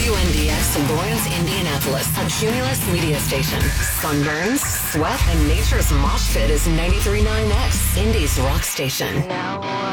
WNDX Lawrence, Indianapolis, a Cumulus media station. Sunburns, sweat, and nature's mosh pit is 93.9X, Indy's rock station. Now